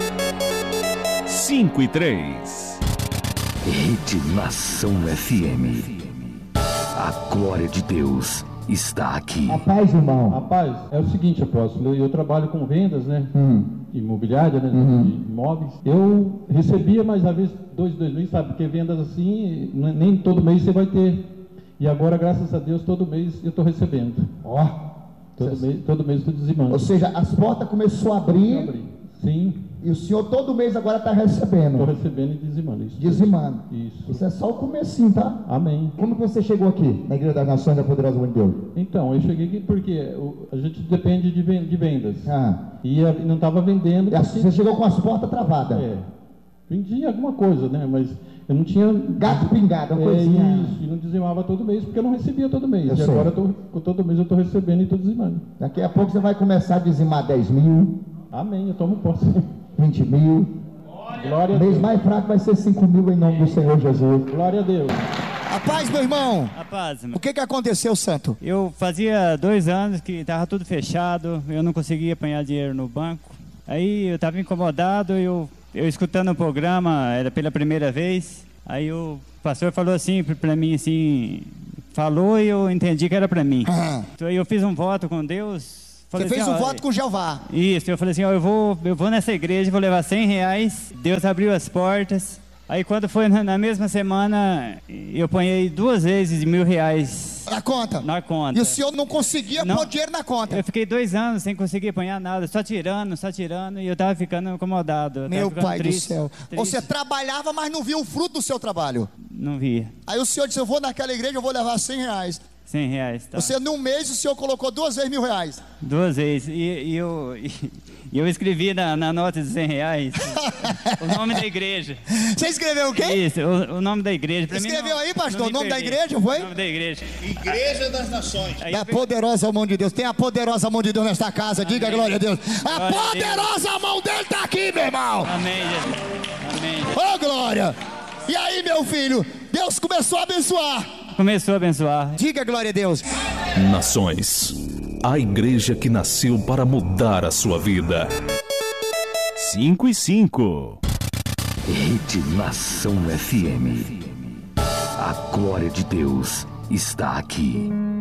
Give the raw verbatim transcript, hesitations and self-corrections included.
cinco e três. Rede Nação F M. A glória de Deus está aqui. A paz, irmão. Rapaz, é o seguinte, apóstolo, eu, eu trabalho com vendas, né? Hum. Imobiliária, né? Uhum. De imóveis. Eu recebia, mas às vezes dois, dois meses, sabe? Porque vendas assim, nem todo mês você vai ter. E agora, graças a Deus, todo mês eu estou recebendo. Ó. Todo, mês, todo mês eu estou dizimando. Ou seja, as portas começou a abrir. Abri. Sim. E o senhor todo mês agora está recebendo. Estou recebendo e dizimando. Isso. Dizimando. Isso. Isso é só o comecinho, tá? Amém. Como que você chegou aqui, na Igreja das Nações da Poderosa Mãe de Deus? Então, eu cheguei aqui porque o- a gente depende de, ven- de vendas. Ah. E a- não estava vendendo. E a- porque- Você chegou com as portas travadas. É. Vendia alguma coisa, né? Mas eu não tinha. Gato pingado, uma É coisinha. isso, e não dizimava todo mês, porque eu não recebia todo mês. Eu e sei. agora eu tô, todo mês eu estou recebendo e estou dizimando. Daqui a pouco você vai começar a dizimar dez mil, Amém, eu tomo posse. vinte mil. Glória O a mês Deus. mais fraco vai ser cinco mil em nome do Senhor Jesus. Glória a Deus. Rapaz, meu irmão, Rapaz, o que que aconteceu, santo? eu fazia dois anos que estava tudo fechado, eu não conseguia apanhar dinheiro no banco. Aí eu estava incomodado, eu, eu escutando o programa, era pela primeira vez. Aí o pastor falou assim para mim, assim, falou e eu entendi que era para mim. Ah. Então eu fiz um voto com Deus. Você falei fez assim, um ó, voto com Jeová. Isso, eu falei assim, ó, eu vou, eu vou nessa igreja, vou levar cem reais. Deus abriu as portas. Aí quando foi na, na mesma semana, eu ponhei duas vezes mil reais Na conta. na conta. E o senhor não conseguia Não. pôr dinheiro na conta. Eu fiquei dois anos sem conseguir apanhar nada, só tirando, só tirando, e eu tava ficando incomodado. eu tava Meu ficando pai triste, do céu. triste. Você trabalhava, mas não via o fruto do seu trabalho. Não via. Aí o senhor disse, eu vou naquela igreja, eu vou levar cem reais. cem reais, tá? Você, num mês, o senhor colocou duas vezes mil reais. Duas vezes. E, e eu, e eu escrevi na, na nota de cem reais o nome da igreja. Você escreveu o quê? Isso, o, o nome da igreja. Pra mim Escreveu não- aí, pastor, não o me nome da perder. igreja, foi? O nome da igreja. Igreja das Nações. Aí Da eu peguei- poderosa mão de Deus. Tem a poderosa mão de Deus nesta casa. Diga Amém. glória a Deus. A Glória a Deus. poderosa mão dele está aqui, meu irmão. Amém, Jesus. Amém. Jesus. Ô, glória. E aí, meu filho, Deus começou a abençoar. Começou a abençoar. Diga glória a Deus. Nações. A igreja que nasceu para mudar a sua vida. cinco e cinco. Rede Nação F M. A glória de Deus está aqui.